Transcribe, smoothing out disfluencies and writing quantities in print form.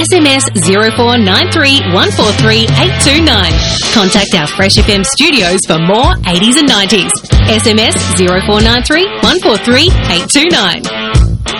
SMS 0493 143 829. Contact our Fresh FM studios for more 80s and 90s. SMS 0493 143 829.